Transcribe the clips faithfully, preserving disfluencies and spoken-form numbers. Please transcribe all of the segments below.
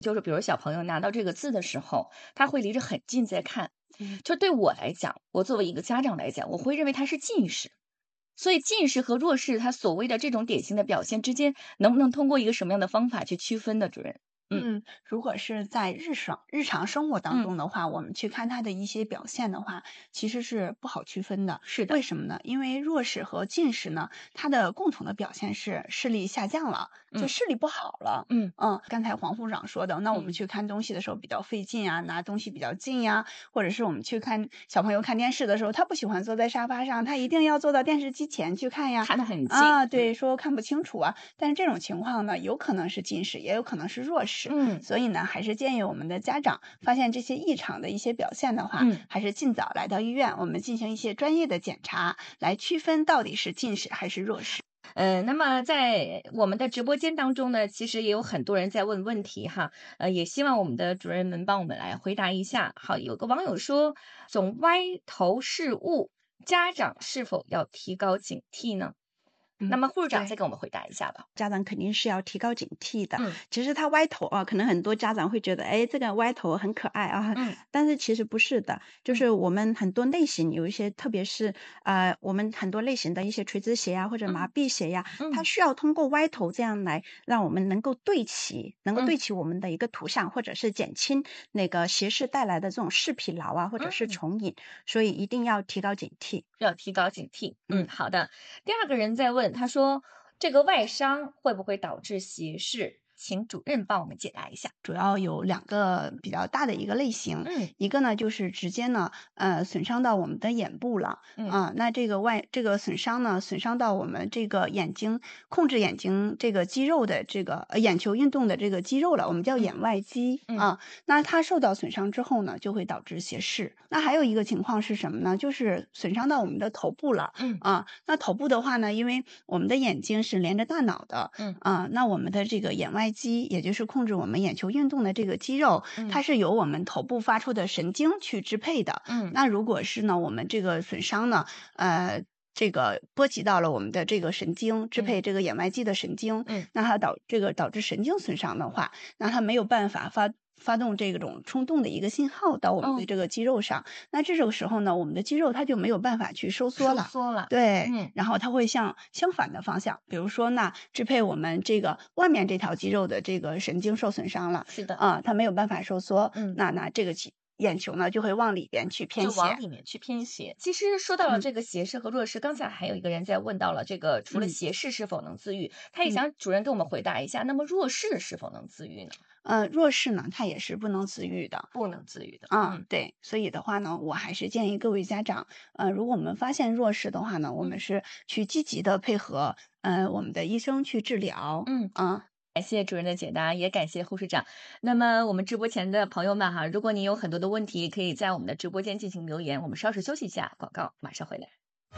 就是比如小朋友拿到这个字的时候，他会离着很近在看。 嗯， 就对我来讲，我作为一个家长来讲，我会认为他是近视。所以近视和弱视，它所谓的这种典型的表现之间，能不能通过一个什么样的方法去区分的，主任？嗯嗯，如果是在日常日常生活当嗯， 中的话，我们去看他的一些表现的话，其实是不好区分的。 是的， 为什么呢？因为弱视和近视呢，它的共同的表现是视力下降了，就嗯视力不好了。 嗯嗯，刚才黄副长说的，那我们嗯， 去看东西的时候比较费劲啊，拿东西比较近呀、或者是我们去看小朋友看电视的时候，他不喜欢坐在沙发上，他一定要坐到电视机前去看呀。 看得很近。 啊，对，说看不清楚啊，但是这种情况呢，有可能是近视，也有可能是弱视。 嗯所以呢，还是建议我们的家长发现这些异常的一些表现的话， 嗯。 还是尽早来到医院，我们进行一些专业的检查，来区分到底是近视还是弱视。 呃，那么在我们的直播间当中呢，其实也有很多人在问问题哈，呃，也希望我们的主任们帮我们来回答一下。好，有个网友说，总歪头视物，家长是否要提高警惕呢？那嗯， 么护士长对。 再给我们回答一下吧。 家长肯定是要提高警惕的。 嗯其实他歪头啊，可能很多家长会觉得，哎，这个歪头很可爱啊， 嗯但是其实不是的。就是我们很多类型有一些，特别是呃，我们很多类型的一些垂直斜呀、或者麻痹斜呀、 嗯它需要通过歪头这样来让我们能够对齐，能够嗯对齐我们的一个图像，或者是减轻那个斜视带来的这种视疲劳啊，或者是嗯重影，所以一定要提高警惕。 要提高警惕。嗯， 嗯好的。第二个人在问，他说这个外伤会不会导致斜视？请主任帮我们解答一下。 主要有两个比较大的一个类型， 嗯一个呢就是直接呢，呃，损伤到我们的眼部了， 嗯啊，那这个外这个损伤呢，损伤到我们这个眼睛控制眼睛这个肌肉的这个呃眼球运动的这个肌肉了，我们叫眼外肌、 嗯啊。那它受到损伤之后呢，就会导致斜视。那还有一个情况是什么呢？就是损伤到我们的头部了， 嗯啊，那头部的话呢，因为我们的眼睛是连着大脑的， 嗯啊，那我们的这个眼外肌，也就是控制我们眼球运动的这个肌肉， 嗯它是由我们头部发出的神经去支配的。 嗯那如果是呢，我们这个损伤呢，呃。这个波及到了我们的这个神经，支配这个眼外肌的神经， 嗯那它导这个导致神经损伤的话，那它没有办法发发动这种冲动的一个信号到我们的哦这个肌肉上，那这种时候呢，我们的肌肉它就没有办法去收缩收了。 缩了。 对， 嗯然后它会向相反的方向，比如说呢，支配我们这个外面这条肌肉的这个神经受损伤了， 是的。 啊，它没有办法收缩， 嗯那那这个肌眼球呢就会往里边去偏就往斜。 里面去偏斜。其实说到了嗯这个斜视和弱视，刚才还有一个人在问到了这个除了嗯斜视是否能自愈，他也嗯想主任给我们回答一下，那么弱视是否能自愈呢？ 呃，弱视呢，它也是不能自愈的。 不能自愈的。 啊， 嗯对，所以的话呢，我还是建议各位家长，呃，如果我们发现弱视的话呢，我们嗯是去积极的配合，呃，我们的医生去治疗。 嗯。 啊， 感谢主任的解答，也感谢护士长。那么我们直播前的朋友们哈，如果你有很多的问题，可以在我们的直播间进行留言。我们稍事休息一下，广告马上回来。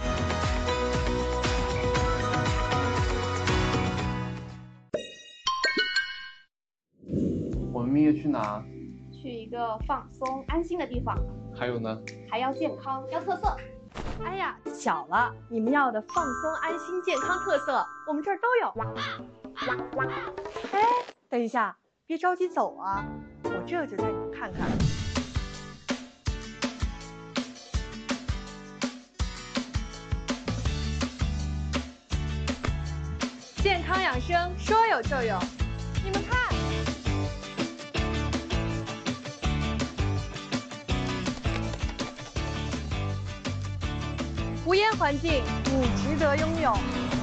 我们蜜月去哪？ 去一个放松、安心的地方， 还有呢？ 还要健康，要特色。 哎呀，巧了，你们要的放松、安心、健康特色，我们这儿都有。哎，等一下，别着急走啊，我这就带你们看看。健康养生说有就有，你们看。无烟环境，你值得拥有。